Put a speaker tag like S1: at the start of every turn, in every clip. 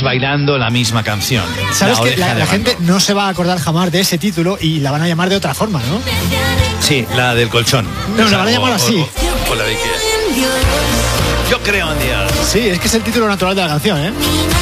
S1: estamos bailando la misma canción.
S2: Sabes que la gente no se va a acordar jamás de ese título y la van a llamar de otra forma, ¿no?
S1: Sí, la del colchón.
S2: No, la van a llamar así.
S1: O la de Ikea. Yo creo en Dios.
S2: Sí, es que es el título natural de la canción, ¿eh?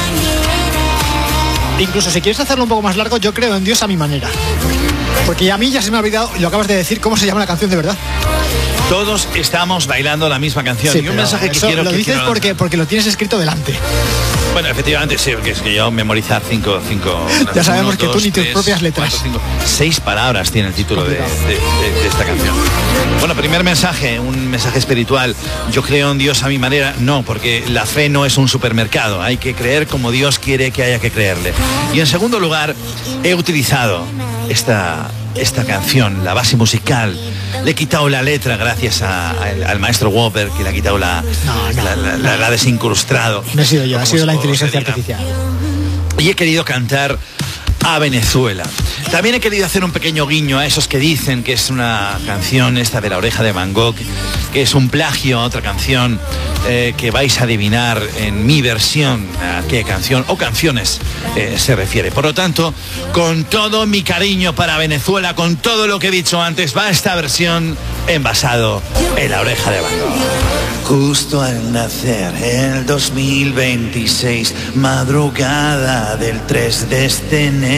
S2: Incluso si quieres hacerlo un poco más largo, yo creo en Dios a mi manera. Porque a mí ya se me ha olvidado, y lo acabas de decir, cómo se llama la canción de verdad.
S1: Todos estamos bailando la misma canción.
S2: Sí,
S1: y un mensaje que quiero...
S2: Lo dices porque lo tienes escrito delante.
S1: Bueno, efectivamente, sí, porque es que yo memorizar cinco
S2: ya sabemos que tú ni tus propias letras.
S1: 6 palabras tiene el título de esta canción. Bueno, primer mensaje, un mensaje espiritual. Yo creo en Dios a mi manera. No, porque la fe no es un supermercado. Hay que creer como Dios quiere que haya que creerle. Y en segundo lugar, he utilizado esta canción, la base musical. Le he quitado la letra gracias al maestro Whopper, que le ha quitado la desincrustado.
S2: No he sido yo, ha sido la inteligencia artificial.
S1: Y he querido cantar a Venezuela. También he querido hacer un pequeño guiño a esos que dicen que es una canción esta de La Oreja de Van Gogh, que es un plagio a otra canción, que vais a adivinar en mi versión a qué canción o canciones se refiere. Por lo tanto, con todo mi cariño para Venezuela, con todo lo que he dicho antes, va esta versión envasado en La Oreja de Van Gogh. Justo al nacer el 2026, madrugada del 3 de este enero,